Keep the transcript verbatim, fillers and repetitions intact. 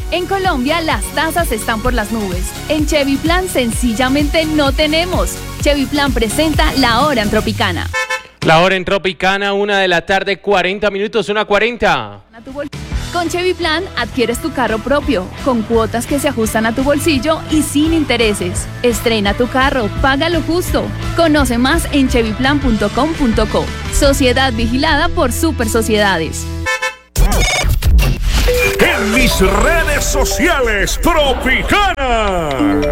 En Colombia las tasas están por las nubes. En Chevy Plan sencillamente no tenemos. Chevy Plan presenta La Hora en Tropicana. La Hora en Tropicana, una de la tarde, cuarenta minutos, una cuarenta. Con Chevy Plan adquieres tu carro propio, con cuotas que se ajustan a tu bolsillo y sin intereses. Estrena tu carro, págalo justo. Conoce más en chevy plan punto com punto co. Sociedad vigilada por Super Sociedades. En mis redes sociales, Tropicana.